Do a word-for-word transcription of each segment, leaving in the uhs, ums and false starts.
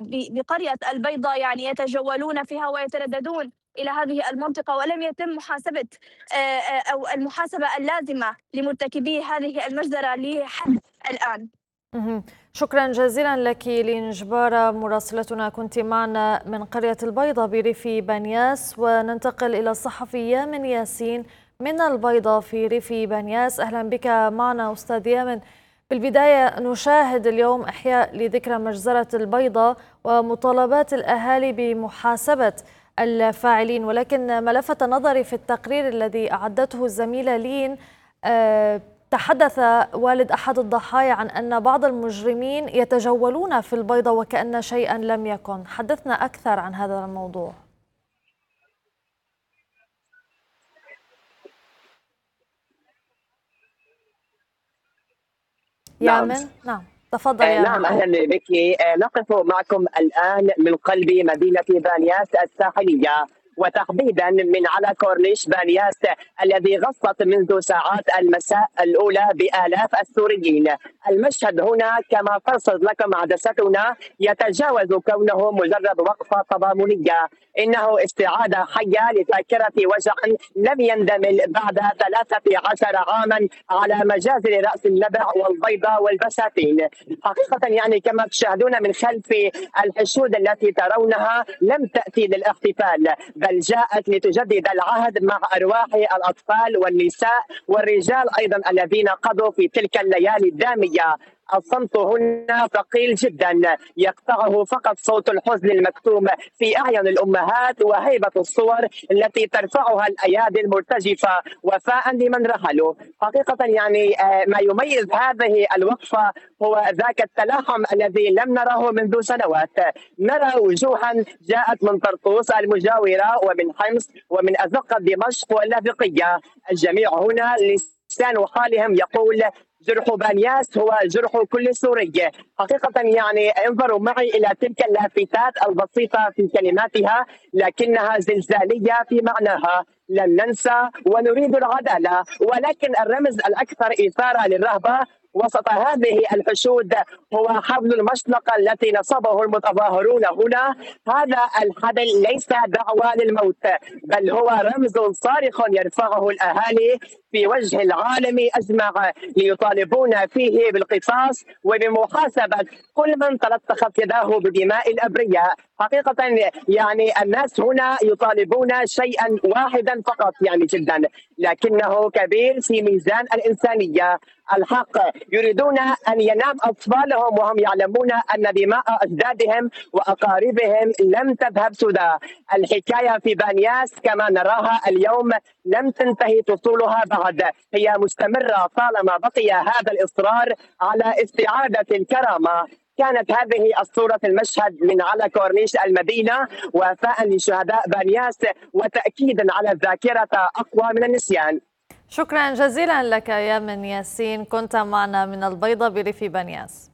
بقرية البيضاء يعني يتجولون فيها ويترددون إلى هذه المنطقة، ولم يتم محاسبة أو المحاسبة اللازمة لمرتكبي هذه المجزرة لحد الآن. شكرا جزيلا لك لين جبارة مراسلتنا، كنت معنا من قرية البيضاء بريف بانياس. وننتقل إلى الصحفي يامن ياسين من البيضاء في ريف بانياس. أهلا بك معنا أستاذ يامن. بالبداية نشاهد اليوم إحياء لذكرى مجزرة البيضاء ومطالبات الأهالي بمحاسبة الفاعلين، ولكن ما لفت نظري في التقرير الذي أعدته الزميلة لين أه تحدث والد أحد الضحايا عن أن بعض المجرمين يتجولون في البيضاء وكأن شيئا لم يكن. حدثنا أكثر عن هذا الموضوع. يامن؟ نعم, نعم. تفضل يا نعم أهلا بك. نقف معكم الآن من قلب مدينة بانياس الساحلية، وتحديدا من على كورنيش بانياس الذي غصت منذ ساعات المساء الأولى بآلاف السوريين. المشهد هنا كما ترصد لكم عدستنا يتجاوز كونه مجرد وقفة تضامنية، إنه استعادة حية لذاكرة وجع لم يندمل بعد ثلاثة عشر عاما على مجازر رأس النبع والبيضاء والبساتين. حقيقة يعني كما تشاهدون من خلف الحشود التي ترونها لم تأتي للاحتفال، بل جاءت لتجدد العهد مع أرواح الأطفال والنساء والرجال أيضا الذين قضوا في تلك الليالي الدامية. الصمت هنا ثقيل جدا، يقطعه فقط صوت الحزن المكتوم في أعين الأمهات وهيبة الصور التي ترفعها الأيادي المرتجفة وفاء لمن رحلوا. حقيقة يعني ما يميز هذه الوقفة هو ذاك التلاحم الذي لم نره منذ سنوات. نرى وجوها جاءت من طرطوس المجاورة ومن حمص ومن أزقة دمشق واللاذقية. الجميع هنا لسان حالهم يقول جرح بانياس هو جرح كل سوري. حقيقة يعني انظروا معي إلى تلك اللافتات البسيطة في كلماتها لكنها زلزالية في معناها. لن ننسى ونريد العدالة، ولكن الرمز الأكثر إثارة للرهبة وسط هذه الحشود هو حبل المشنقة التي نصبه المتظاهرون هنا. هذا الحبل ليس دعوة للموت، بل هو رمز صارخ يرفعه الأهالي في وجه العالم أجمع ليطالبون فيه بالقصاص وبمحاسبة كل من تلطخت يداه بدماء الأبرياء. حقيقة يعني الناس هنا يطالبون شيئا واحدا فقط يعني جدا، لكنه كبير في ميزان الإنسانية، الحق. يريدون أن ينام أطفالهم وهم يعلمون أن دماء أجدادهم وأقاربهم لم تذهب سدى. الحكاية في بانياس كما نراها اليوم لم تنتهي فصولها بعد، هي مستمرة طالما بقي هذا الإصرار على استعادة الكرامة. كانت هذه الصورة المشهد من على كورنيش المدينة وفاء لشهداء بانياس وتأكيدا على الذاكرة أقوى من النسيان. شكرا جزيلا لك يا من ياسين، كنت معنا من البيضاء بريف بانياس.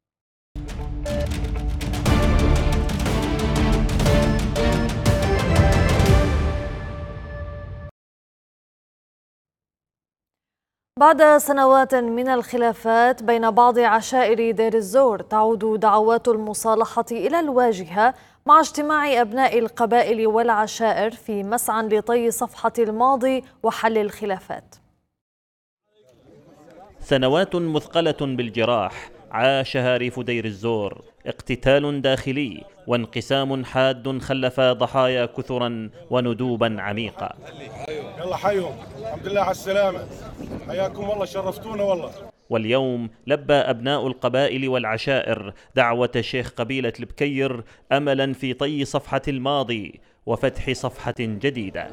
بعد سنوات من الخلافات بين بعض عشائر دير الزور، تعود دعوات المصالحة إلى الواجهة مع اجتماع أبناء القبائل والعشائر في مسعى لطي صفحة الماضي وحل الخلافات. سنوات مثقلة بالجراح عاشها ريف دير الزور، اقتتال داخلي وانقسام حاد خلف ضحايا كثرا وندوبا عميقة. يلا حيهم، الحمد لله على السلامة، حياكم والله، شرفتونا والله. واليوم لبى أبناء القبائل والعشائر دعوة شيخ قبيلة البكير أملا في طي صفحة الماضي وفتح صفحة جديدة.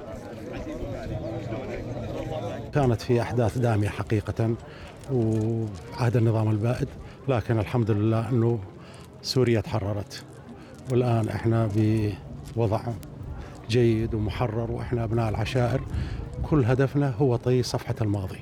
كانت في أحداث دامية حقيقة وعهد النظام البائد، لكن الحمد لله أنه سوريا تحررت، والآن إحنا بوضع جيد ومحرر، وإحنا أبناء العشائر كل هدفنا هو طي صفحة الماضي.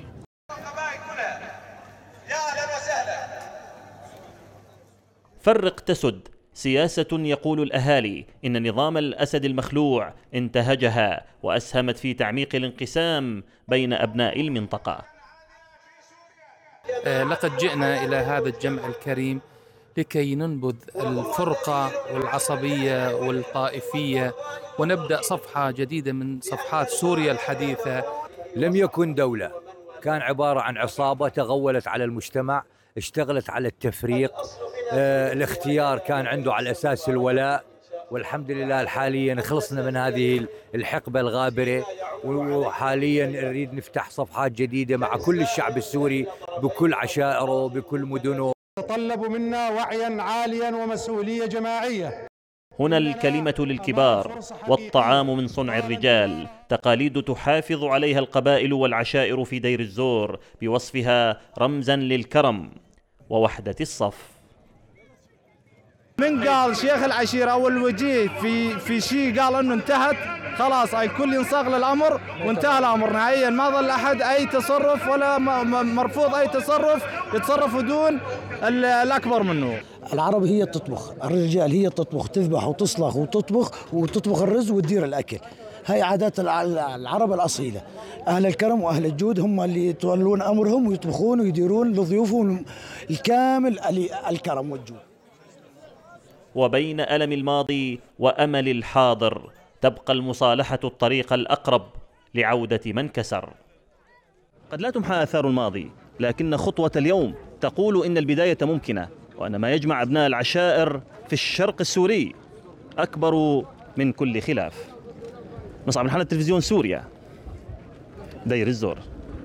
فرق تسد، سياسة يقول الأهالي إن نظام الأسد المخلوع انتهجها وأسهمت في تعميق الانقسام بين أبناء المنطقة. لقد جئنا إلى هذا الجمع الكريم لكي ننبذ الفرقة والعصبية والطائفية ونبدأ صفحة جديدة من صفحات سوريا الحديثة. لم يكن دولة، كان عبارة عن عصابة تغولت على المجتمع، اشتغلت على التفريق. اه الاختيار كان عنده على أساس الولاء، والحمد لله حاليا خلصنا من هذه الحقبة الغابرة، وحاليا نريد نفتح صفحات جديدة مع كل الشعب السوري بكل عشائره بكل مدنه. تطلب منا وعيا عاليا ومسؤولية جماعية. هنا الكلمة للكبار والطعام من صنع الرجال، تقاليد تحافظ عليها القبائل والعشائر في دير الزور بوصفها رمزا للكرم ووحدة الصف. من قال شيخ العشيرة أو الوجيه في في شيء قال إنه انتهت خلاص، الكل ينصاغ للأمر وانتهى الأمر نهائيا، ما ظل أحد أي تصرف ولا مرفوض أي تصرف يتصرف دون الأكبر منه. العرب هي تطبخ، الرجال هي تطبخ، تذبح وتصلخ وتطبخ وتطبخ الرز وتدير الأكل. هاي عادات العرب الأصيلة. أهل الكرم وأهل الجود هم اللي يتولون أمرهم ويطبخون ويديرون لضيوفهم الكامل الكرم والجود. وبين ألم الماضي وأمل الحاضر تبقى المصالحة الطريق الأقرب لعودة من كسر. قد لا تمحى آثار الماضي، لكن خطوة اليوم تقول إن البداية ممكنة، وأن ما يجمع أبناء العشائر في الشرق السوري أكبر من كل خلاف. مصعب الحنة، تلفزيون سوريا، دير الزور.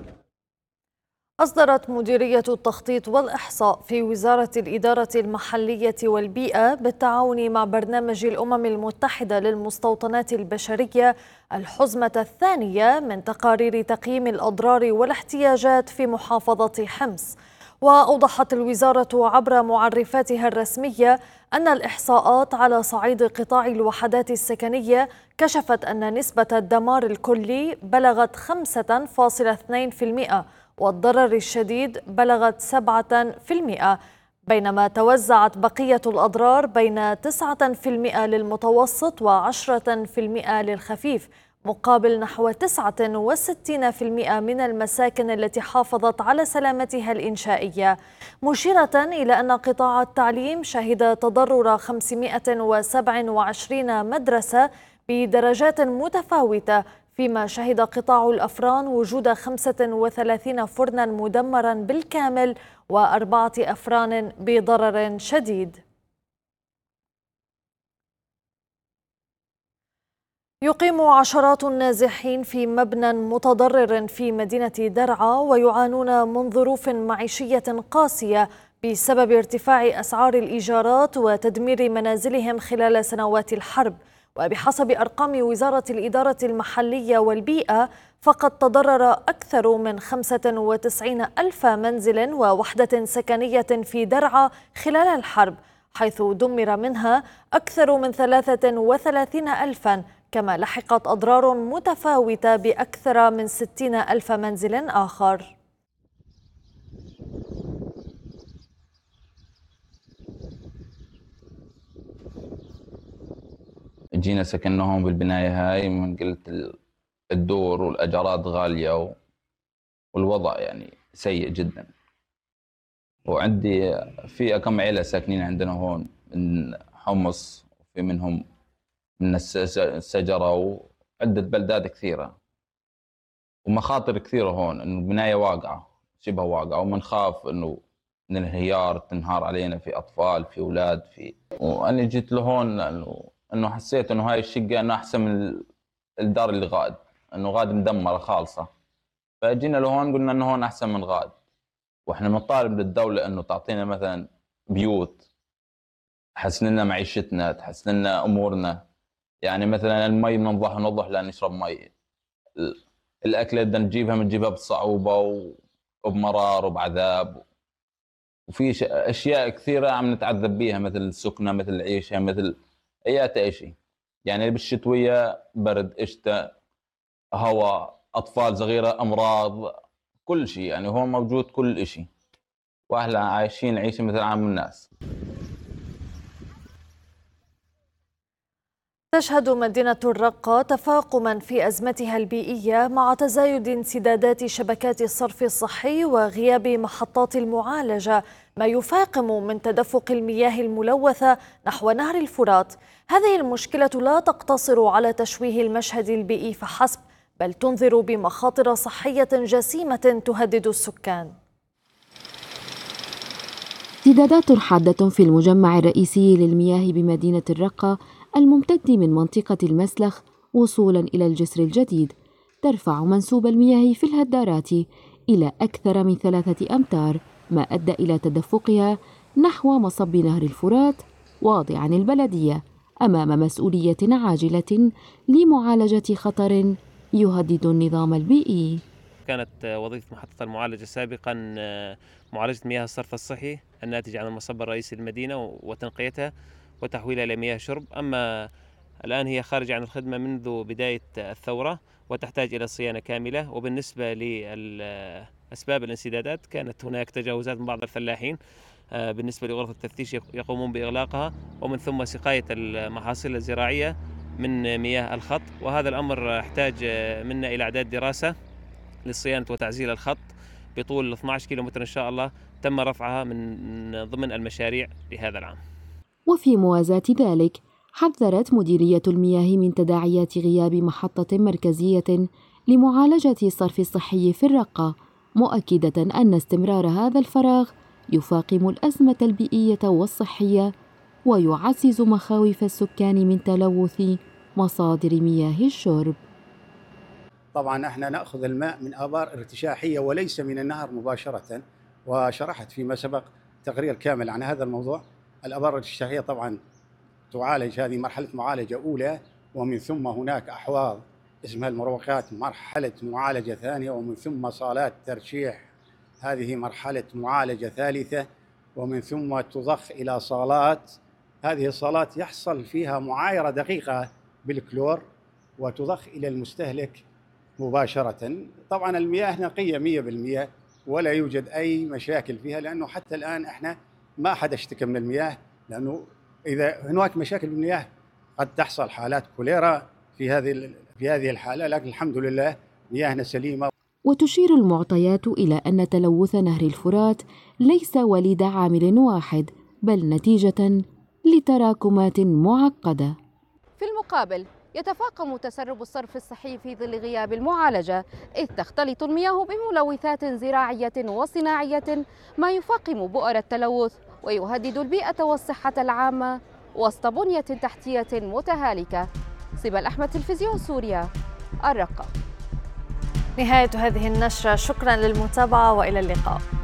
أصدرت مديرية التخطيط والإحصاء في وزارة الإدارة المحلية والبيئة بالتعاون مع برنامج الأمم المتحدة للمستوطنات البشرية الحزمة الثانية من تقارير تقييم الأضرار والاحتياجات في محافظة حمص. وأوضحت الوزارة عبر معرفاتها الرسمية أن الإحصاءات على صعيد قطاع الوحدات السكنية كشفت أن نسبة الدمار الكلي بلغت خمسة فاصلة اثنين بالمئة والضرر الشديد بلغت سبعة بالمئة، بينما توزعت بقية الأضرار بين تسعة بالمئة للمتوسط وعشرة بالمئة للخفيف، مقابل نحو تسعة وستين بالمئة من المساكن التي حافظت على سلامتها الإنشائية، مشيرة إلى أن قطاع التعليم شهد تضرر خمسمئة وسبعة وعشرين مدرسة بدرجات متفاوتة، فيما شهد قطاع الأفران وجود خمسة وثلاثين فرنا مدمرا بالكامل وأربعة أفران بضرر شديد. يقيم عشرات النازحين في مبنى متضرر في مدينة درعا ويعانون من ظروف معيشية قاسية بسبب ارتفاع أسعار الإيجارات وتدمير منازلهم خلال سنوات الحرب. وبحسب أرقام وزارة الإدارة المحلية والبيئة فقد تضرر أكثر من خمسة وتسعين ألف منزل ووحدة سكنية في درعا خلال الحرب، حيث دمر منها أكثر من ثلاثة وثلاثين ألفا، كما لحقت أضرار متفاوتة بأكثر من ستين ألف منزل آخر. جينا سكننا هون بالبناية هاي، من قلت الدور والأجارات غالية والوضع يعني سيء جدا. وعندي في كم عيلة ساكنين عندنا هون من حمص، وفي منهم من السجرة وعدة بلدات كثيرة، ومخاطر كثيرة هون إنه البناية واقعة شبه واقعة، ومنخاف إنه من الانهيار تنهار علينا في أطفال في أولاد في. وأنا جيت لهون لأنه انه حسيت انه هاي الشقه انه احسن من الدار اللي غاد، انه غاد مدمره خالصه، فاجينا لهون قلنا انه هون احسن من غاد. واحنا بنطالب للدوله انه تعطينا مثلا بيوت تحسن لنا معيشتنا، تحسن لنا امورنا، يعني مثلا المي بننضح ننضح لنشرب مي، الاكل بدنا نجيبها بنجيبها بصعوبه وبمرار وبعذاب، وفي اشياء كثيره عم نتعذب بيها مثل السكنه مثل العيشه مثل اي شيء، يعني بالشتويه برد شتاء هواء اطفال صغيره امراض كل شيء، يعني هون موجود كل شيء، واهلا عايشين عيشه مثل عام الناس. تشهد مدينة الرقة تفاقما في أزمتها البيئية مع تزايد انسدادات شبكات الصرف الصحي وغياب محطات المعالجة، ما يفاقم من تدفق المياه الملوثة نحو نهر الفرات. هذه المشكلة لا تقتصر على تشويه المشهد البيئي فحسب، بل تنذر بمخاطر صحية جسيمة تهدد السكان. امتدادات حادة في المجمع الرئيسي للمياه بمدينة الرقة الممتد من منطقة المسلخ وصولا إلى الجسر الجديد ترفع منسوب المياه في الهدارات إلى أكثر من ثلاثة أمتار، ما أدى إلى تدفقها نحو مصب نهر الفرات، واضعا البلدية أمام مسؤولية عاجلة لمعالجة خطر يهدد النظام البيئي. كانت وظيفة محطة المعالجة سابقا معالجة مياه الصرف الصحي الناتج عن المصب الرئيسي للمدينة وتنقيتها وتحويلها إلى مياه شرب، أما الآن هي خارجة عن الخدمة منذ بداية الثورة وتحتاج إلى صيانة كاملة. وبالنسبة لأسباب الانسدادات كانت هناك تجاوزات من بعض الفلاحين بالنسبة لغرفة التفتيش يقومون بإغلاقها، ومن ثم سقاية المحاصيل الزراعية من مياه الخط، وهذا الأمر يحتاج منا إلى إعداد دراسة لصيانة وتعزيل الخط بطول اثني عشر كيلومتر إن شاء الله تم رفعها من ضمن المشاريع لهذا العام. وفي موازاة ذلك حذرت مديرية المياه من تداعيات غياب محطة مركزية لمعالجة الصرف الصحي في الرقة، مؤكدة أن استمرار هذا الفراغ يفاقم الأزمة البيئية والصحية ويعزز مخاوف السكان من تلوث مصادر مياه الشرب. طبعا احنا ناخذ الماء من ابار ارتشاحيه وليس من النهر مباشره، وشرحت فيما سبق تقرير كامل عن هذا الموضوع. الابار الارتشاحيه طبعا تعالج، هذه مرحله معالجه اولى، ومن ثم هناك احواض اسمها المروقات مرحله معالجه ثانيه، ومن ثم صالات ترشيح هذه مرحله معالجه ثالثه، ومن ثم تضخ الى صالات، هذه الصالات يحصل فيها معايره دقيقه بالكلور وتضخ الى المستهلك مباشرة. طبعا المياه نقية مية بالمية ولا يوجد أي مشاكل فيها، لأنه حتى الآن إحنا ما حدا اشتكى من المياه، لأنه إذا هناك مشاكل بالمياه قد تحصل حالات كوليرا في هذه في هذه الحالة، لكن الحمد لله مياهنا سليمة. وتشير المعطيات إلى أن تلوث نهر الفرات ليس وليد عامل واحد، بل نتيجة لتراكمات معقدة. في المقابل يتفاقم تسرب الصرف الصحي في ظل غياب المعالجة، إذ تختلط المياه بملوثات زراعية وصناعية، ما يفاقم بؤر التلوث ويهدد البيئة والصحة العامة وسط بنية تحتية متهالكة. سبل أحمد، تلفزيون سوريا، الرقة. نهاية هذه النشرة، شكرا للمتابعة وإلى اللقاء.